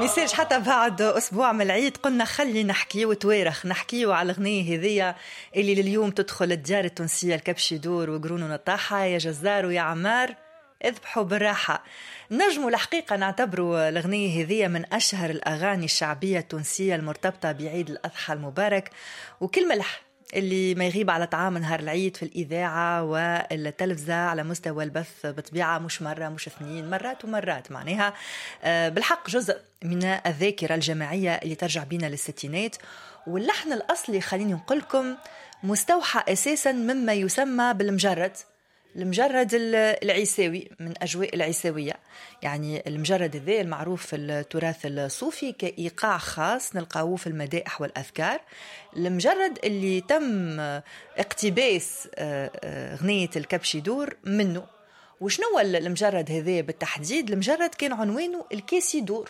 ميسيرش حتى بعد أسبوع من العيد قلنا خلي نحكي وتوارخ نحكي على الغنية هذية اللي لليوم تدخل الديار التونسية الكبش يدور وقرون ونطاحة يا جزار ويا عمار اذبحوا بالراحة. نجموا الحقيقة نعتبروا الغنية هذية من أشهر الأغاني الشعبية التونسية المرتبطة بعيد الأضحى المبارك، وكل ملح اللي ما يغيب على طعام نهار العيد في الإذاعة والتلفزة على مستوى البث بطبيعة مش مرة مش اثنين مرات ومرات، معناها بالحق جزء من الذاكرة الجماعية اللي ترجع بينا للستينات. واللحن الأصلي خليني نقولكم مستوحى أساسا مما يسمى بالمجرد، المجرد العيساوي من أجواء العيساوية. يعني المجرد ذا المعروف في التراث الصوفي كإيقاع خاص نلقاوه في المدائح والأذكار، المجرد اللي تم اقتباس غنية الكبش يدور منه. وشنو المجرد هذا بالتحديد؟ المجرد كان عنوانه الكاس يدور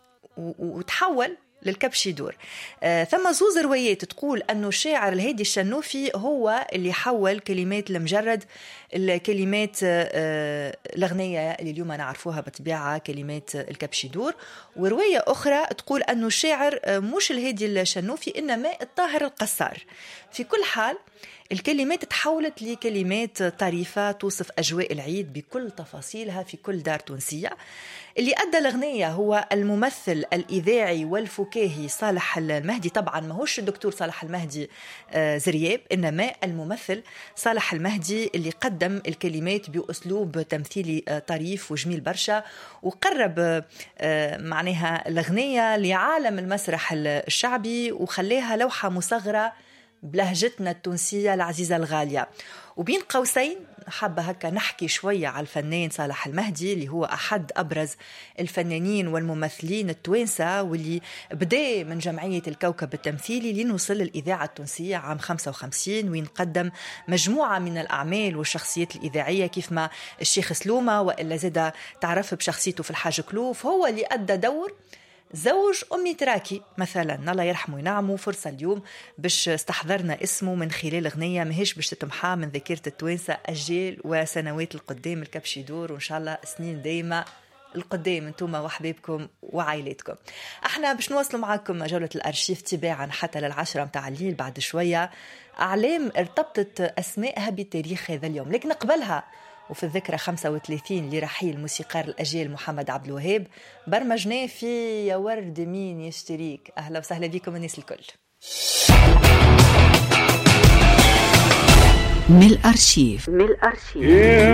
وتحول للكبش يدور. ثم زوز روايات تقول أنه الشاعر الهادي الشنوفي هو اللي حول كلمات المجرد الكلمات الأغنية اللي اليوم نعرفوها بطبيعة كلمات الكبش يدور. ورواية أخرى تقول أنه الشاعر مش الهادي الشنوفي إنما الطاهر القصار. في كل حال الكلمات تحولت لكلمات طريفة توصف أجواء العيد بكل تفاصيلها في كل دار تونسية. اللي أدى الأغنية هو الممثل الإذاعي والفكاهي صالح المهدي، طبعا ما هوش الدكتور صالح المهدي زرياب، إنما الممثل صالح المهدي اللي قدم الكلمات بأسلوب تمثيلي طريف وجميل برشا، وقرب معناها الأغنية لعالم المسرح الشعبي وخليها لوحة مصغرة بلهجتنا التونسية العزيزة الغالية. وبين قوسين حابة هكا نحكي شوية على الفنان صالح المهدي اللي هو أحد أبرز الفنانين والممثلين التوانسة، واللي بدأ من جمعية الكوكب التمثيلي لنوصل للإذاعة التونسية عام 55، وين قدم مجموعة من الأعمال والشخصيات الإذاعية كيف ما الشيخ سلومة، وإلا زاد تعرف بشخصيته في الحاج كلوف. هو اللي أدى دور زوج أمي تراكي مثلا، الله يرحمه وينعمه. فرصة اليوم باش استحضرنا اسمه من خلال أغنية ماهيش باش تتمحى من ذاكرة التوانسة أجيال وسنوات القدام. الكبش يدور وإن شاء الله سنين دايمة القدام انتم وحبيبكم وعائلتكم. احنا باش نواصلوا معكم جولة الأرشيف تباعا حتى للعشرة متاع الليل. بعد شوية أعلام ارتبطت أسمائها بتاريخ هذا اليوم، لكن قبلها وفي الذكرى 35 لرحيل موسيقار الأجيال محمد عبد الوهاب برمجناه في يا ورد مين يشتريك. أهلا وسهلا بكم الناس الكل. من الأرشيف